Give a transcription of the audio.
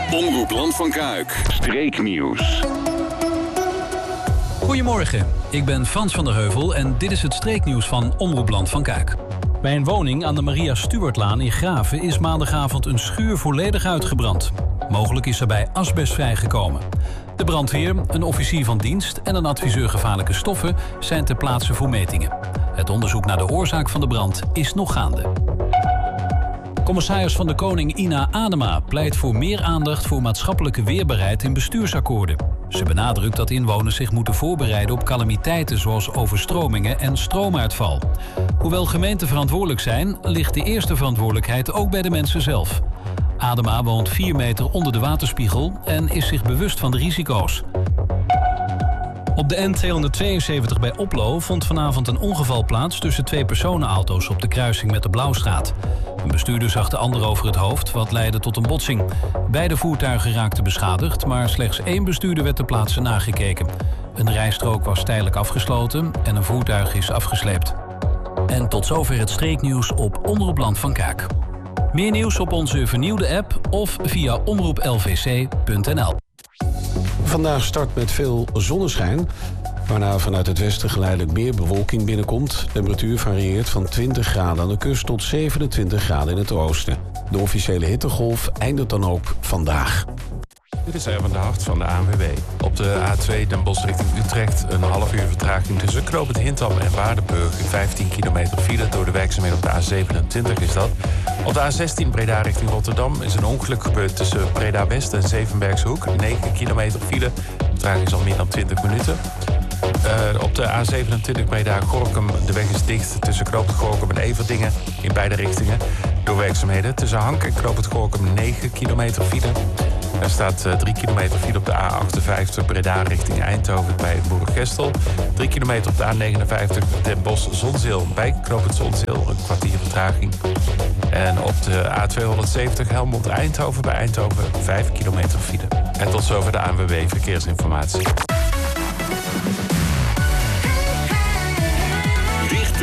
Omroep Land van Kuik. Streeknieuws. Goedemorgen, ik ben Frans van der Heuvel en dit is het streeknieuws van Omroep Land van Kuik. Bij een woning aan de Maria Stuartlaan in Graven is maandagavond een schuur volledig uitgebrand. Mogelijk is erbij asbest vrijgekomen. De brandweer, een officier van dienst en een adviseur gevaarlijke stoffen zijn ter plaatse voor metingen. Het onderzoek naar de oorzaak van de brand is nog gaande. Commissaris van de Koning Ina Adema pleit voor meer aandacht voor maatschappelijke weerbaarheid in bestuursakkoorden. Ze benadrukt dat inwoners zich moeten voorbereiden op calamiteiten zoals overstromingen en stroomuitval. Hoewel gemeenten verantwoordelijk zijn, ligt de eerste verantwoordelijkheid ook bij de mensen zelf. Adema woont 4 meter onder de waterspiegel en is zich bewust van de risico's. Op de N272 bij Oplo vond vanavond een ongeval plaats tussen 2 personenauto's op de kruising met de Blauwstraat. Een bestuurder zag de ander over het hoofd, wat leidde tot een botsing. Beide voertuigen raakten beschadigd, maar slechts 1 bestuurder werd ter plaatse nagekeken. Een rijstrook was tijdelijk afgesloten en een voertuig is afgesleept. En tot zover het streeknieuws op Omroep Land van Kuik. Meer nieuws op onze vernieuwde app of via omroeplvc.nl. Vandaag start met veel zonneschijn, waarna vanuit het westen geleidelijk meer bewolking binnenkomt. De temperatuur varieert van 20 graden aan de kust tot 27 graden in het oosten. De officiële hittegolf eindigt dan ook vandaag. Dit is Erwin de Hart van de ANWB. Op de A2 Den Bosch richting Utrecht een half uur vertraging tussen knooppunt Hintham en Waardenburg. 15 kilometer file door de werkzaamheden op de A27 is dat. Op de A16 Breda richting Rotterdam is een ongeluk gebeurd tussen Breda West en Zevenbergshoek. 9 kilometer file. De vertraging is al meer dan 20 minuten. Op de A27 Breda-Gorinchem, de weg is dicht tussen knooppunt Gorinchem en Everdingen in beide richtingen. Door werkzaamheden tussen Hank en knooppunt Gorinchem 9 kilometer file. Er staat 3 kilometer file op de A58 Breda richting Eindhoven bij Boerengestel. 3 kilometer op de A59 Den Bosch-Zonzeel bij knooppunt Zonzeel, een kwartier vertraging. En op de A270 Helmond-Eindhoven bij Eindhoven 5 kilometer file. En tot zover de ANWB Verkeersinformatie.